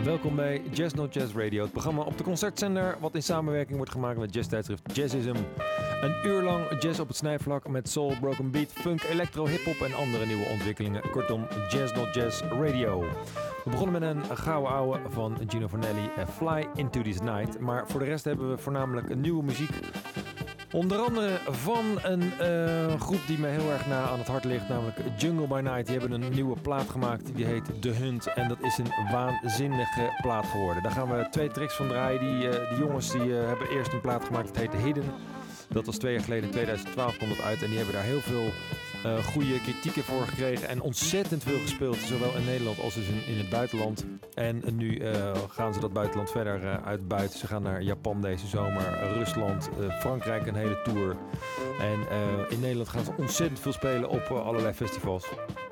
Welkom bij Jazz Not Jazz Radio, het programma op de concertzender wat in samenwerking wordt gemaakt met jazztijdschrift Jazzism. Een uur lang jazz op het snijvlak met soul, broken beat, funk, electro, hiphop en andere nieuwe ontwikkelingen. Kortom, Jazz Not Jazz Radio. We begonnen met een gouden ouwe van Gino Vannelli, Fly Into This Night. Maar voor de rest hebben we voornamelijk een nieuwe muziek. Onder andere van een groep die me heel erg na aan het hart ligt, namelijk Jungle by Night. Die hebben een nieuwe plaat gemaakt, die heet The Hunt. En dat is een waanzinnige plaat geworden. Daar gaan we 2 tracks van draaien. Die jongens die hebben eerst een plaat gemaakt, het heet Hidden. Dat was 2 jaar geleden, in 2012 kwam dat uit. En die hebben daar heel veel goede kritieken voor gekregen. En ontzettend veel gespeeld, zowel in Nederland als dus in het buitenland. En nu gaan ze dat buitenland verder uitbuiten. Ze gaan naar Japan deze zomer, Rusland, Frankrijk een hele tour. En in Nederland gaan ze ontzettend veel spelen op allerlei festivals.